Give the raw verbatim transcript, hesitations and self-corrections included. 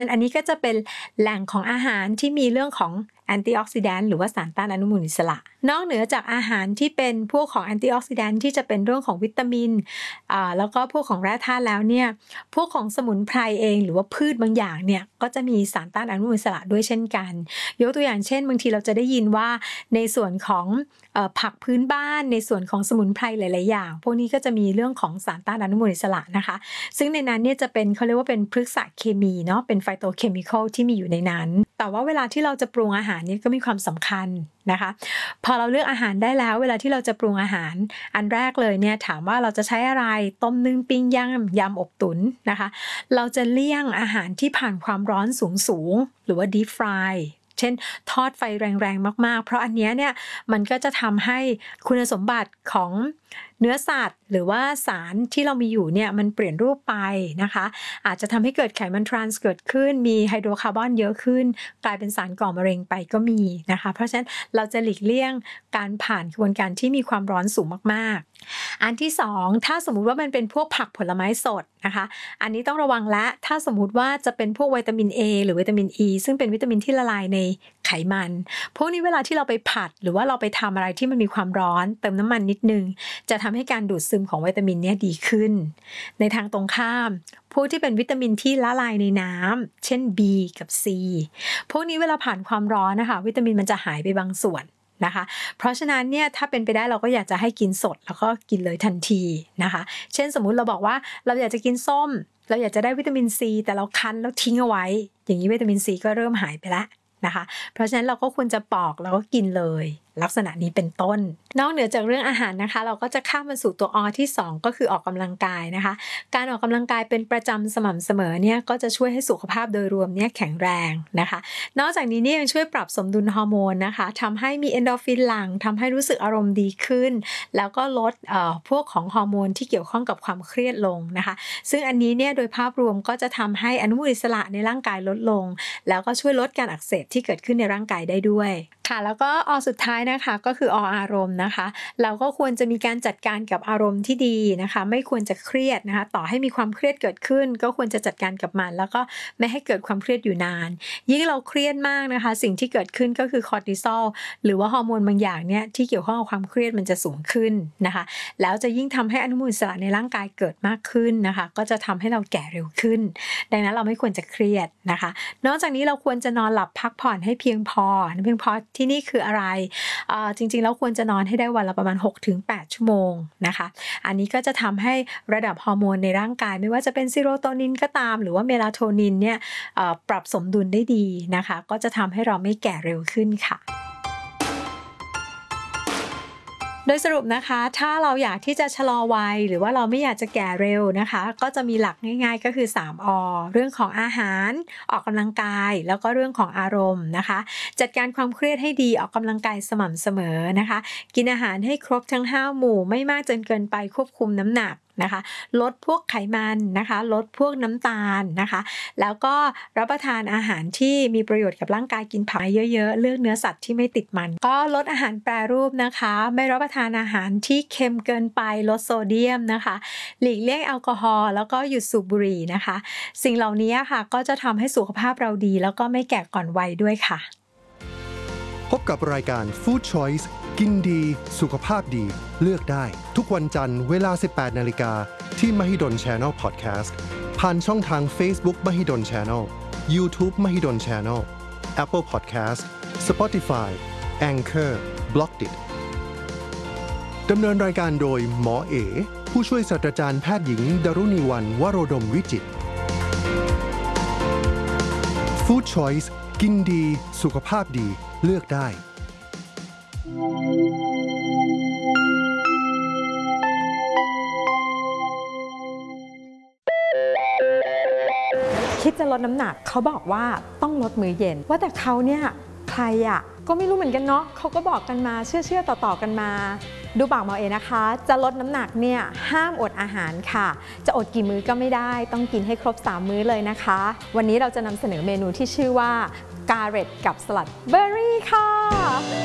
อันนี้ก็จะเป็นแหล่งของอาหารที่มีเรื่องของแอนตี้ออกซิแดนต์หรือว่าสารต้านอนุมูลอิสระนอกเหนือจากอาหารที่เป็นพวกของแอนตี้ออกซิแดนต์ที่จะเป็นเรื่องของวิตามินอ่าแล้วก็พวกของแร่ธาตุแล้วเนี่ยพวกของสมุนไพรเองหรือว่าพืชบางอย่างเนี่ยก็จะมีสารต้านอนุมูลอิสระด้วยเช่นกันยกตัวอย่างเช่นบางทีเราจะได้ยินว่าในส่วนของเอ่อผักพื้นบ้านในส่วนของสมุนไพรหลายๆอย่างพวกนี้ก็จะมีเรื่องของสารต้านอนุมูลอิสระนะคะซึ่งในนั้นเนี่ยจะเป็นเขาเรียกว่าเป็นพฤกษเคมีเนาะเป็นไฟโตเคมีคอลที่มีอยู่ในนั้นแต่ว่าเวลาที่เราจะปรุงอาหารเนี่ยก็มีความสำคัญนะคะพอเราเลือกอาหารได้แล้วเวลาที่เราจะปรุงอาหารอันแรกเลยเนี่ยถามว่าเราจะใช้อะไรต้มนึ่งปิ้งย่างยำอบตุ๋นนะคะเราจะเลี่ยงอาหารที่ผ่านความร้อนสูงๆหรือว่า deep fryเช่นทอดไฟแรงๆมากๆเพราะอันนี้เนี่ยมันก็จะทำให้คุณสมบัติของเนื้อสัตว์หรือว่าสารที่เรามีอยู่เนี่ยมันเปลี่ยนรูปไปนะคะอาจจะทำให้เกิดไขมันทรานส์เกิดขึ้นมีไฮโดรคาร์บอนเยอะขึ้นกลายเป็นสารก่อมะเร็งไปก็มีนะคะเพราะฉะนั้นเราจะหลีกเลี่ยงการผ่านกระบวนการที่มีความร้อนสูงมากๆอันที่สองถ้าสมมุติว่ามันเป็นพวกผักผลไม้สดนะคะอันนี้ต้องระวังและถ้าสมมุติว่าจะเป็นพวกวิตามิน A หรือวิตามิน E ซึ่งเป็นวิตามินที่ละลายในไขมันพวกนี้เวลาที่เราไปผัดหรือว่าเราไปทำอะไรที่มันมีความร้อนเติมน้ำมันนิดนึงจะทำให้การดูดซึมของวิตามินเนี่ยดีขึ้นในทางตรงข้ามพวกที่เป็นวิตามินที่ละลายในน้ำเช่น B กับ C พวกนี้เวลาผ่านความร้อนนะคะวิตามินมันจะหายไปบางส่วนนะคะเพราะฉะนั้นเนี่ยถ้าเป็นไปได้เราก็อยากจะให้กินสดแล้วก็กินเลยทันทีนะคะเช่นสมมุติเราบอกว่าเราอยากจะกินส้มเราอยากจะได้วิตามิน C แต่เราคั้นแล้วทิ้งเอาไว้อย่างนี้วิตามิน C ก็เริ่มหายไปแล้วนะคะเพราะฉะนั้นเราก็ควรจะปอกแล้วก็กินเลยลักษณะนี้เป็นต้นนอกเหนือจากเรื่องอาหารนะคะเราก็จะข้ามมาสู่ตัว อ ที่สองก็คือออกกำลังกายนะคะการออกกำลังกายเป็นประจำสม่ำเสมอเนี่ยก็จะช่วยให้สุขภาพโดยรวมเนี่ยแข็งแรงนะคะนอกจากนี้เนี่ยยังช่วยปรับสมดุลฮอร์โมนนะคะทำให้มีเอนโดรฟินหลั่งทำให้รู้สึกอารมณ์ดีขึ้นแล้วก็ลดเอ่อพวกของฮอร์โมนที่เกี่ยวข้องกับความเครียดลงนะคะซึ่งอันนี้เนี่ยโดยภาพรวมก็จะทำให้อนุมูลอิสระในร่างกายลดลงแล้วก็ช่วยลดการอักเสบที่เกิดขึ้นในร่างกายได้ด้วยค่ะแล้วก็อสุดท้ายนะคะก็คือออารมณ์นะคะเราก็ควรจะมีการจัดการกับอารมณ์ที่ดีนะคะไม่ควรจะเครียดนะคะต่อให้มีความเครียดเกิดขึ้นก็ควรจะจัดการกับมันแล้วก็ไม่ให้เกิดความเครียดอยู่นานยิ่งเราเครียดมากนะคะสิ่งที่เกิดขึ้นก็คือคอร์ติซอลหรือว่าฮอร์โมนบางอย่างเนี่ยที่เกี่ยวข้องกับความเครียดมันจะสูงขึ้นนะคะแล้วจะยิ่งทำให้อนุมูลอิสระในร่างกายเกิดมากขึ้นนะคะก็จะทำให้เราแก่เร็วขึ้นดังนั้นเราไม่ควรจะเครียดนะคะนอกจากนี้เราควรจะนอนหลับพักผ่อนให้เพียงพอเพียงพอที่นี่คืออะไรอ่าจริงๆแล้วควรจะนอนให้ได้วันละประมาณ หกถึงแปด ชั่วโมงนะคะอันนี้ก็จะทำให้ระดับฮอร์โมนในร่างกายไม่ว่าจะเป็นซีโรโทนินก็ตามหรือว่าเมลาโทนินเนี่ยปรับสมดุลได้ดีนะคะก็จะทำให้เราไม่แก่เร็วขึ้นค่ะโดยสรุปนะคะถ้าเราอยากที่จะชะลอวัยหรือว่าเราไม่อยากจะแก่เร็วนะคะก็จะมีหลักง่ายๆก็คือสาม อ เรื่องของอาหารออกกำลังกายแล้วก็เรื่องของอารมณ์นะคะจัดการความเครียดให้ดีออกกำลังกายสม่ำเสมอนะคะกินอาหารให้ครบทั้งห้าหมู่ไม่มากจนเกินไปควบคุมน้ำหนักนะคะลดพวกไขมันนะคะลดพวกน้ำตาลนะคะแล้วก็รับประทานอาหารที่มีประโยชน์กับร่างกายกินผักเยอะๆเลือกเนื้อสัตว์ที่ไม่ติดมันก็ลดอาหารแปรรูปนะคะไม่รับประทานอาหารที่เค็มเกินไปลดโซเดียมนะคะหลีกเลี่ยงแอลกอฮอล์แล้วก็หยุดสูบบุหรี่นะคะสิ่งเหล่านี้ค่ะก็จะทำให้สุขภาพเราดีแล้วก็ไม่แก่ก่อนวัยด้วยค่ะพบกับรายการ Food Choice กินดีสุขภาพดีเลือกได้ทุกวันจันทร์เวลา สิบแปดนาฬิกา ที่ Mahidol Channel Podcast ผ่านช่องทาง Facebook Mahidol Channel YouTube Mahidol Channel Apple Podcast Spotify Anchor Blockdit ดำเนินรายการโดยหมอเอผู้ช่วยศาสตราจารย์แพทย์หญิงดารุณีวรรณวโรดมวิจิตร Food Choice กินดีสุขภาพดีเลือกได้คิดจะลดน้ำหนักเขาบอกว่าต้องลดมื้อเย็นว่าแต่เขาเนี่ยใครอ่ะก็ไม่รู้เหมือนกันเนาะเขาก็บอกกันมาเชื่อเชื่อต่อๆกันมาดูปากหมอเอนะคะจะลดน้ำหนักเนี่ยห้ามอดอาหารค่ะจะอดกี่มื้อก็ไม่ได้ต้องกินให้ครบสามมื้อเลยนะคะวันนี้เราจะนำเสนอเมนูที่ชื่อว่าการ์เร็ตกับสลัดเบอร์รี่ค่ะ